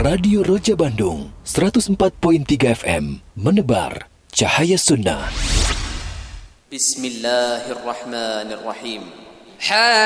Radio Roja Bandung 104.3 FM menebar cahaya sunnah. Bismillahirrahmanirrahim.